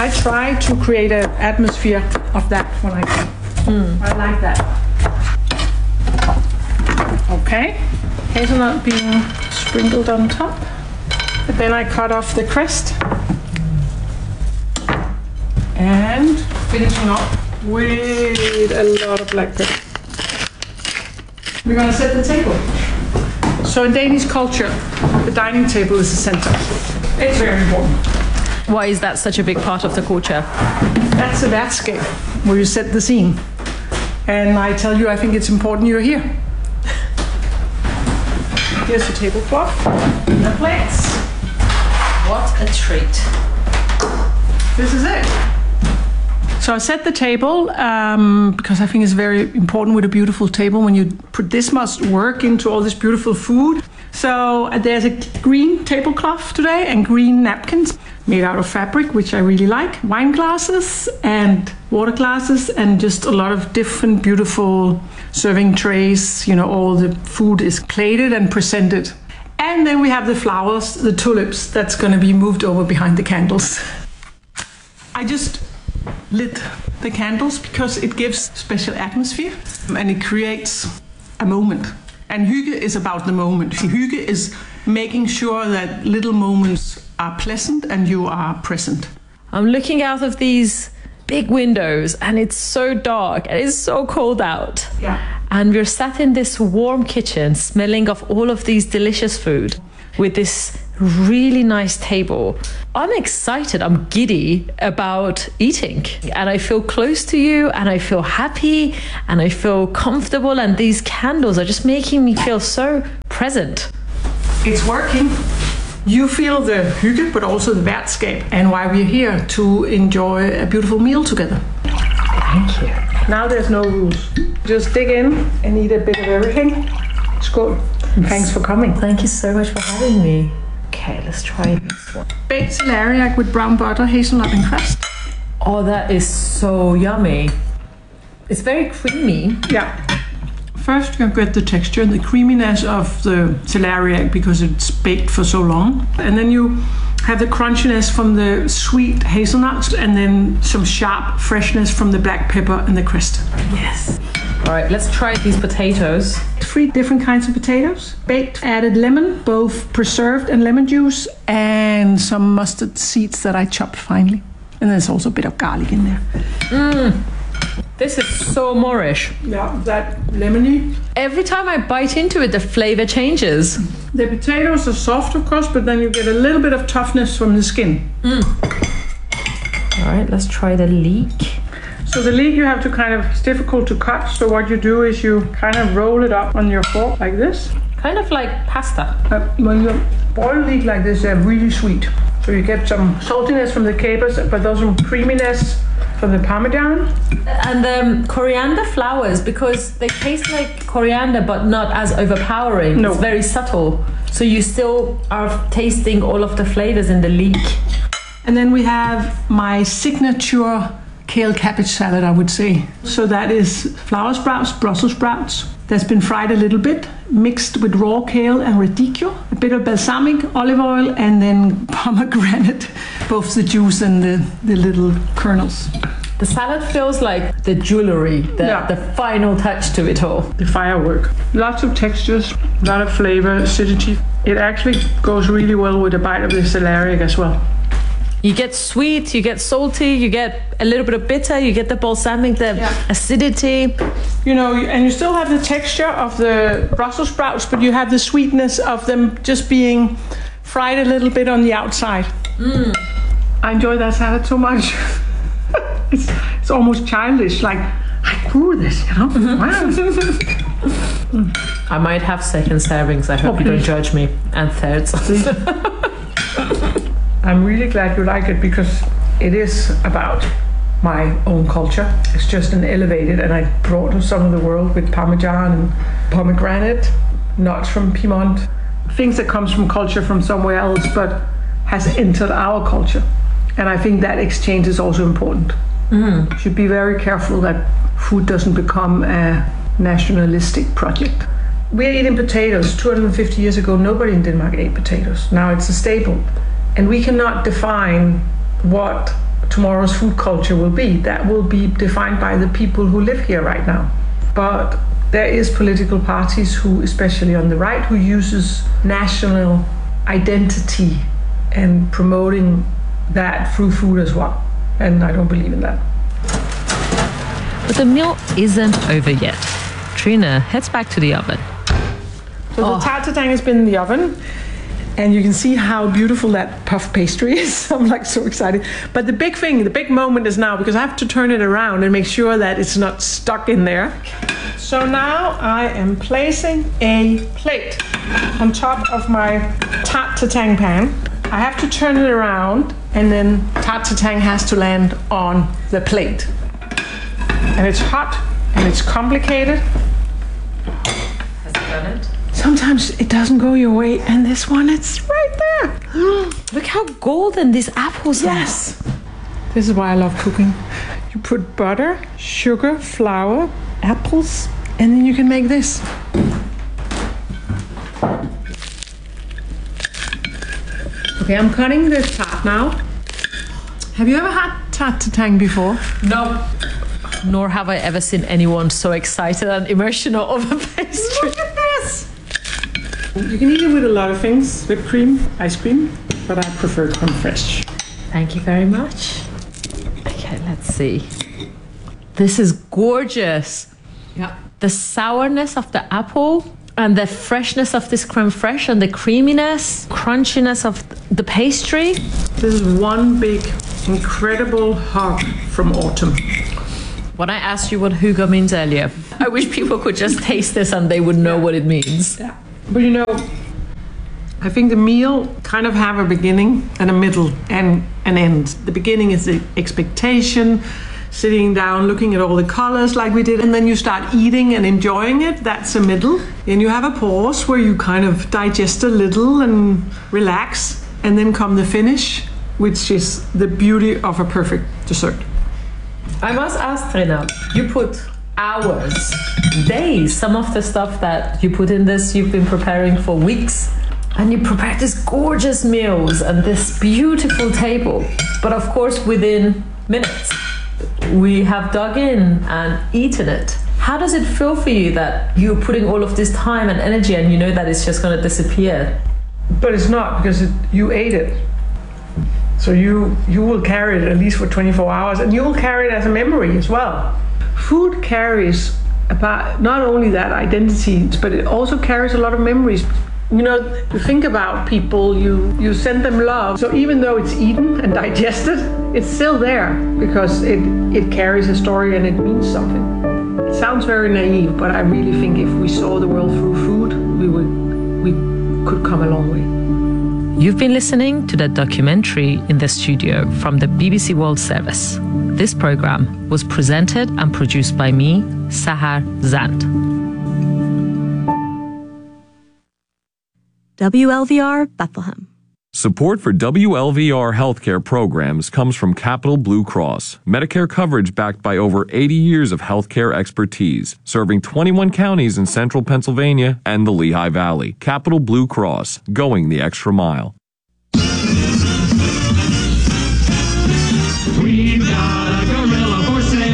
I try to create an atmosphere of that when I can. I like that. Okay, hazelnut being sprinkled on top. But then I cut off the crest. And finishing up with a lot of black pepper. We're gonna set the table. So in Danish culture, the dining table is the center. It's very important. Why is that such a big part of the culture? That's the værtskab, where you set the scene. And I tell you, I think it's important you're here. Here's the tablecloth and the plates. What a treat. This is it. So I set the table because I think it's very important with a beautiful table when you put this much work into all this beautiful food. So there's a green tablecloth today and green napkins made out of fabric, which I really like. Wine glasses and water glasses and just a lot of different beautiful serving trays. You know, all the food is plated and presented. And then we have the flowers, the tulips, that's going to be moved over behind the candles. I just lit the candles because it gives special atmosphere and it creates a moment. And hygge is about the moment. Hygge is making sure that little moments are pleasant and you are present. I'm looking out of these big windows and it's so dark and it's so cold out. Yeah. And we're sat in this warm kitchen smelling of all of these delicious food with this really nice table. I'm excited, I'm giddy about eating and I feel close to you and I feel happy and I feel comfortable and these candles are just making me feel so present. It's working. You feel the hygge but also the værtskab and why we're here to enjoy a beautiful meal together. Thank you. Now there's no rules. Just dig in and eat a bit of everything. Skål. And thanks for coming. Thank you so much for having me. Okay, let's try this one. Baked celeriac with brown butter, hazelnut and crust. Oh, that is so yummy. It's very creamy. Yeah. First you get the texture and the creaminess of the celeriac because it's baked for so long. And then you have the crunchiness from the sweet hazelnuts and then some sharp freshness from the black pepper and the crust. Yes. All right, let's try these potatoes. 3 different kinds of potatoes. Baked, added lemon, both preserved and lemon juice, and some mustard seeds that I chopped finely. And there's also a bit of garlic in there. This is so Moorish. Yeah, that lemony. Every time I bite into it, the flavor changes. The potatoes are soft, of course, but then you get a little bit of toughness from the skin. All right, let's try the leek. So the leek you have to it's difficult to cut. So what you do is you kind of roll it up on your fork like this. Kind of like pasta. When you boil leek like this, they're really sweet. So you get some saltiness from the capers, but there's some creaminess from the parmesan. And the coriander flowers, because they taste like coriander, but not as overpowering. No. It's very subtle. So you still are tasting all of the flavors in the leek. And then we have my signature kale cabbage salad, I would say. So that is flower sprouts, Brussels sprouts, that's been fried a little bit, mixed with raw kale and radicchio, a bit of balsamic, olive oil, and then pomegranate, both the juice and the little kernels. The salad feels like the jewelry, the final touch to it all. The firework. Lots of textures, a lot of flavor, acidity. It actually goes really well with a bite of the celeriac as well. You get sweet, you get salty, you get a little bit of bitter, you get the balsamic, the acidity. You know, and you still have the texture of the Brussels sprouts, but you have the sweetness of them just being fried a little bit on the outside. I enjoy that salad so much. It's almost childish, like, I grew this, you know? Wow. I might have second servings, I hope you don't judge me, and thirds. I'm really glad you like it because it is about my own culture. It's just an elevated, and I brought some of the world with parmesan and pomegranate, nuts from Piedmont, things that comes from culture from somewhere else but has entered our culture. And I think that exchange is also important. Should be very careful that food doesn't become a nationalistic project. We're eating potatoes. 250 years ago, nobody in Denmark ate potatoes. Now it's a staple. And we cannot define what tomorrow's food culture will be. That will be defined by the people who live here right now. But there is political parties who, especially on the right, who uses national identity and promoting that through food as well. And I don't believe in that. But the meal isn't over yet. Trine heads back to the oven. So the tarte tatin has been in the oven, and you can see how beautiful that puff pastry is. I'm like so excited. But the big moment is now, because I have to turn it around and make sure that it's not stuck in there. So now I am placing a plate on top of my tarte tatin pan. I have to turn it around, and then tarte tatin has to land on the plate. And it's hot, and it's complicated. Has it done it? Sometimes it doesn't go your way, and this one, it's right there. Look how golden these apples are. Yes. This is why I love cooking. You put butter, sugar, flour, apples, and then you can make this. Okay, I'm cutting the tart now. Have you ever had tarte tatin before? No. Nor have I ever seen anyone so excited and emotional over pastry. Look at this! You can eat it with a lot of things, whipped cream, ice cream, but I prefer creme fraiche. Thank you very much. Okay, let's see. This is gorgeous. Yeah. The sourness of the apple and the freshness of this creme fraiche and the creaminess, crunchiness of the pastry. This is one big, incredible hug from autumn. When I asked you what Hugo means earlier, I wish people could just taste this and they would know what it means. Yeah. But you know, I think the meal kind of have a beginning and a middle and an end. The beginning is the expectation, sitting down, looking at all the colors like we did, and then you start eating and enjoying it. That's a middle. And you have a pause where you kind of digest a little and relax, and then come the finish, which is the beauty of a perfect dessert. I must ask, Trine, you put hours, days, some of the stuff that you put in this, you've been preparing for weeks, and you prepared these gorgeous meals and this beautiful table. But of course, within minutes, we have dug in and eaten it. How does it feel for you that you're putting all of this time and energy and you know that it's just going to disappear? But it's not, because you ate it. So you will carry it at least for 24 hours, and you will carry it as a memory as well. Food carries about not only that identity, but it also carries a lot of memories. You know, you think about people, you send them love. So even though it's eaten and digested, it's still there because it carries a story and it means something. It sounds very naive, but I really think if we saw the world through food, we could come a long way. You've been listening to the documentary In the Studio from the BBC World Service. This program was presented and produced by me, Sahar Zand. WLVR Bethlehem. Support for WLVR healthcare programs comes from Capital Blue Cross, Medicare coverage backed by over 80 years of healthcare expertise, serving 21 counties in central Pennsylvania and the Lehigh Valley. Capital Blue Cross, going the extra mile.